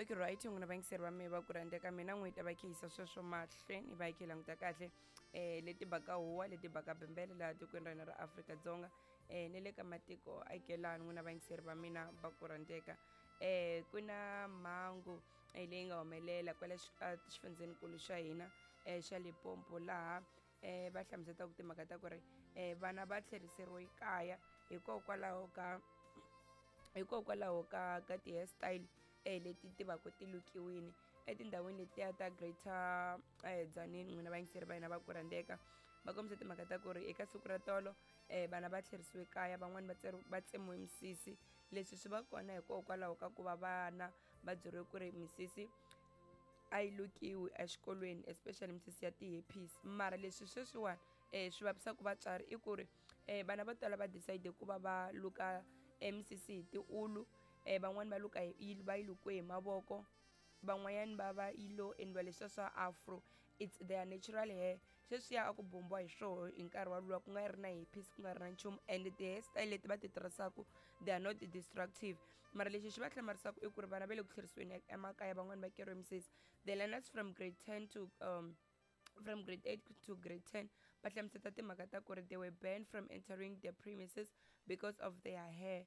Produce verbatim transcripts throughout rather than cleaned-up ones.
absolutely right n'wina vangiseri va me va ku rhandzeka mina n'wi ta va khe hisa sweswo mahlweni va yi khe languta kahle um leti baka huwa leti baka bembele laha tikweni ra hina ra Afrika-Dzonga um ni le ka matiko akelani n'wina vangiseri va mina va ku rhandzeka um ku na mhangu um leyi nga humelela kwala xifundzenikulu xa hina um xa Limpopo laha um va hlamusetaka timhaka ta ku ri um vana va tlheriseriwe kaya hikokwalaho ka hikokwalaho ka ka ti-hairstyle um leti ti va ku ti lukiwini etindhawini letiya ta Greater um Tzaneen n'wina vayingiseri va hina va ku rhandzeka va kombisa timhaka ta ku ri eka siku ra tolo um vana va tlherisiwe kaya van'wani va tsemiwe misisi leswi swi va kona hikokwalaho ka ku va vana va byeriwe ku ri misisi a yi lukiwi exikolweni especially misisi ya ti-hairpiece mara leswi sweswiwani um swi vavisaka vatswari i ku ri um vana vo tala va decide ku va va luka emisisi hi tiulu um van'wani va luka hi va yi lukiwe hi mavoko van'wanyani va va yilo endliwa leswiya swa afro it's their natural hair sweswiya a ku bombiwa hi swoho hi nkarhi wa luwa ku nga ri na hairpiece ku nga ri na nchumu and ti-hairstyle leti va ti tirhisaka they are not destructive mara lexi xi va hlamarisaka i ku ri vana va le ku tlherisiweni emakaya van'wani va keriwe misisi the learners from grade ten to um from grade eight to grade ten va hlamuseta timhaka ta ku ri they were banned from entering the premises because of their hair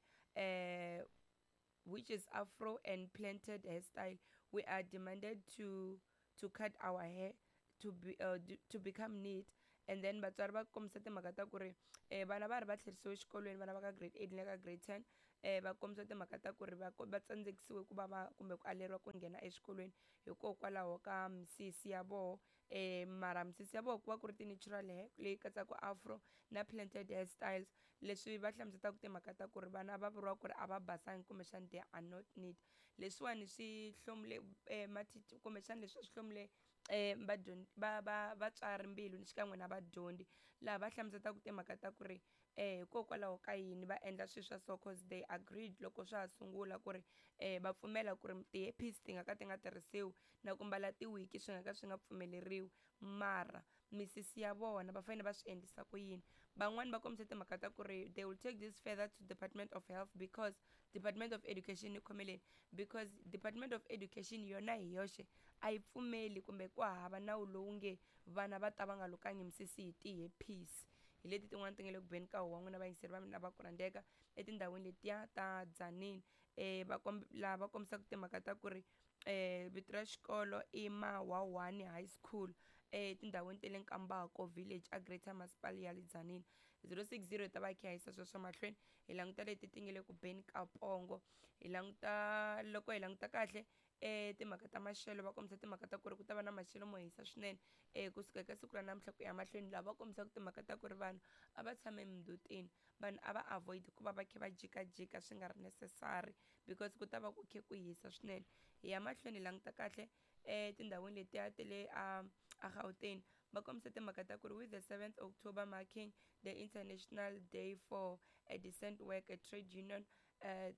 uh, which is afro and planted hairstyle. We are demanded to to cut our hair to be uh, to become neat and then vatswari va kombisa timhaka ta ku ri um vana va ri va tlherisiwe exikolweni vana va ka grade eight na ka grade ten um va kombisa timhaka ta ku ri va va tsandzekisiwe ku va va kumbe ku aleriwa ku nghena exikolweni hikokwalaho ka misisi ya voho um mara misisi ya voho ku va ku ri ti-natural hair leyi katsaka afro na planted hairstyles leswi va hlamusetaka timhaka ta ku ri vana va vuriwa ku ri a va basangi kumbexani they are not neat leswiwani swi hlomule um mathithi kumbexani leswi swi hlomule um vadyondzi va va vatswari mbilu ni xikan'we na vadyondzi laha va hlamusetaka timhaka ta ku ri um hikokwalaho ka yini va endla swilo swa so cause they agreed loko swa ha sungula ku ri um va pfumela ku ri ti-hairpiece ti nga ka ti nga tirhisiwi na ku mbala tiwiki swi nga ka swi nga pfumeleriwi mara misisi ya vona va fanele va swi endlisa ku yini van'wani va kombisa timhaka ta ku ri they will take this further to Department of Health because Department of Education yi khomeleni because Department of Education yona hi yoxe a yi pfumeli kumbe ku hava nawu lowu nge vana va ta va nga lukangi misisi hi ti-hairpiece hi leti tin'wani ti nga le ku beni ka huwa n'wina vayingiseri va mina va ku rhandzeka etindhawini letiya ta Tzaneen um laha va kombisaka timhaka ta ku ri um vito ra xikolo i Mahwahwani High School etindhawini ta le Nkambako village a Greater Masipala ya le Tzaneen zero six zero ta va khe hisa sweswo mahlweni hi languta leti ti nga le ku beni ka pongo hi languta loko hi languta kahle um timhaka ta maxelo va kombisa timhaka ta ku ri ku ta va na maxelo mo hisa swinene um kusuka eka siku ra namuntlha ku ya mahlweni laha va kombisaka timhaka ta ku ri vanhu a va tshame emutini vanhu a va avoid ku va va khe va jikajika swi nga ri necessary because ku ta va ku khe ku hisa swinene hi ya mahlweni hi languta kahle um tindhawini letiya ta le a a Gauteng va kombisa timhaka ta ku ri with the seventh October marking the International Day for a Decent Work a Trade Union uh,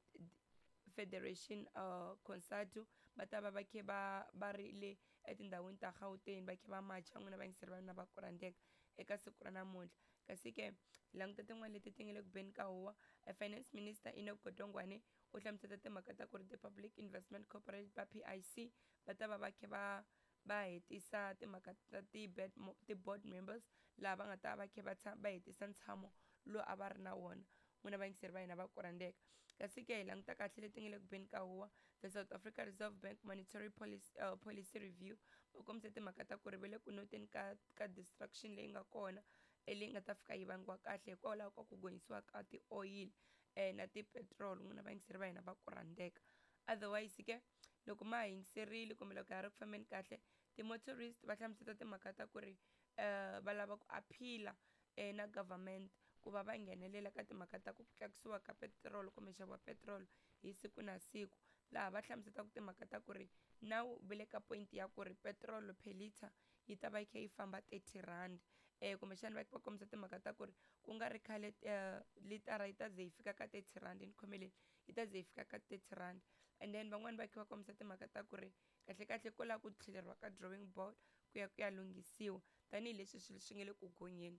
Federation uh, COSATU va ta va va khe va va rile etindhawini ta Gauteng va khe va macha n'wina vayingiseri va mina va ku rhandzeka eka siku ra namuntlha kasi ke hi languta tin'wani leti ti nga le ku beni ka huwa finance minister Enoch Godongwana u hlamuseta timhaka ta ku ri the Public Investment Corporate va P I C va ta va va khe va va hetisa timhaka ta ti-board members laha va nga ta va khe va va hetisa ntshamo lowu a va ri na wona n'wina vayingiseri va hina va ku rhandzeka kasi ke hi languta kahle leti nga le ku beni ka huwa the South Africa Reserve Bank Monetary Policy, uh, Policy Review va kombisa timhaka ta ku ri va le ku noteni ka ka destruction leyi nga kona leyi nga ta fika yi vangiwa kahle hikwalaho ka ku gonyisiwa ka ti-oil um na ti-petrol n'wina vayingiseri va hina va ku rhandzeka otherwise ke loko ma ha yingiserile kumbe loko hi ri ku fambeni kahle ti-motorist va hlamuseta timhaka ta ku ri um va lava ku aphila um na government ku va va nghenelela ka timhaka ta ku tlakusiwa ka petrol kumbe nxavo wa petrol hi siku na siku laha va hlamusetaka timhaka ta ku ri now va le ka point ya ku ri petrol per liter yi ta va yi kha yi famba thirty rand um kumbexani va va kombisa timhaka ta ku ri ku nga ri khale um litara yi ta ze yi fika ka thirty rand ni khomeleni yi ta ze yi fika ka thirty rand and then van'wani va khe va kombisa timhaka ta ku ri kahlekahle ku lava ku tlheleriwa ka drawing board ku ya ku ya lunghisiwa tanihileswi swilo swi nga le ku gonyeni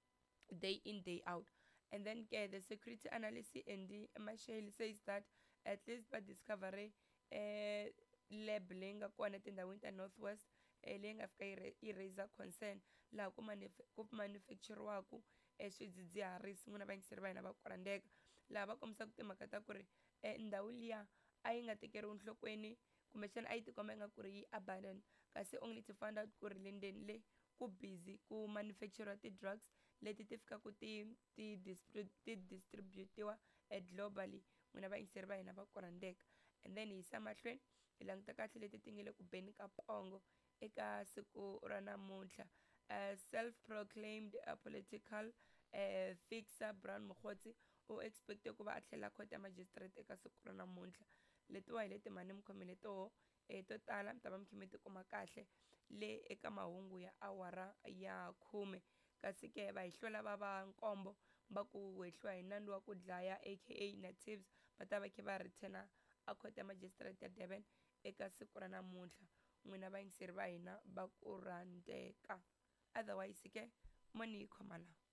day in day out and then ke the security analyst Andy Mashel says that at least by discovery uh, lab leyi nga kona etindhawini ta Northwest eh, leyi nga fika yi ra- yi raise concern laha ku manuf- ku manufacture-riwaku eh, swidzidziharisi n'wina vayingiseri va hina va ku rhandzeka, laha va kombisaka timhaka ta ku ri eh, ndhawu liya a yi nga tekeriwi enhlokweni kumbexana a yi tikomba yi nga ku ri yi abandon, kasi only to find out ku ri le ndzeni le ku busy ku manufacture ti-drugs leti ti fikaka ti ti distrib- ti distribute-iwa eh, globally n'wina vayingiseri va hina va ku rhandzeka. And then hi yisa mahlweni hi languta kahle leti ti nga le ku beni ka pongo eka siku ra namuntlha. Uh, self-proclaimed uh, political uh, fixer Brown Mokgotsi u expecte ku va a tlhela court ya magistrate eka siku ra namuntlha. Letiwa hi le timhani mi khomile toho eh, to tala mi ta va mi kha mi tikuma kahle le eka mahungu ya awara ya khume, kasi ke va hi hlola va va nkombo va ku wehliwa hi nandzu wa ku dlaya aka natives va ta va kha va return-a a court ya magistrate ya Durban eka siku ra namuntlha n'wina vayingiseri va hina va ku rhandzeka, otherwise ke moni yi khoma la.